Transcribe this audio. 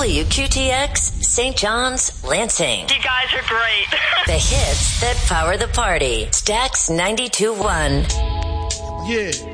WQTX, St. John's, Lansing. You guys are great. The hits that power the party. Stax 92.1. Yeah.